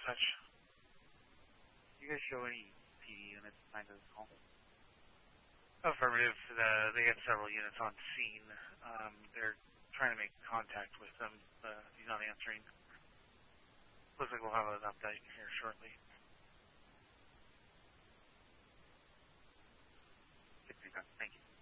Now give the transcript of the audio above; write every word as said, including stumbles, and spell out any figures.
touch. Do you guys show any P D units behind this home? Affirmative. Uh, they have several units on scene. Um, they're trying to make contact with them. Uh, he's not answering. Looks like we'll have an update here shortly. Thank you.